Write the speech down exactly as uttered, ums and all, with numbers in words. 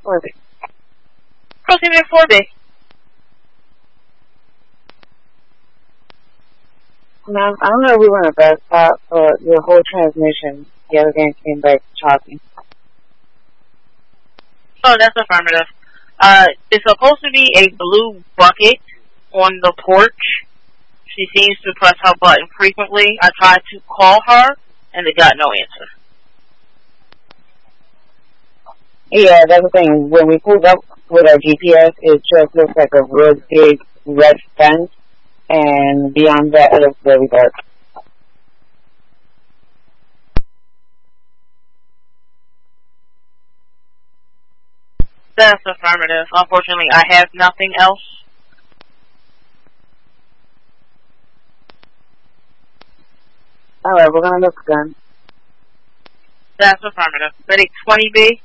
four B. Proceed to four B. Ma'am, I don't know if we went to best stop, but your whole transmission the other day came back choppy. Oh, that's affirmative. Uh, it's supposed to be a blue bucket on the porch. She seems to press her button frequently. I tried to call her, and they got no answer. Yeah, that's the thing. When we pulled up with our G P S, it just looks like a real big red fence, and beyond that, it looks very dark. That's affirmative. Unfortunately, I have nothing else. Alright, we're gonna look again. That's affirmative. Medic twenty B.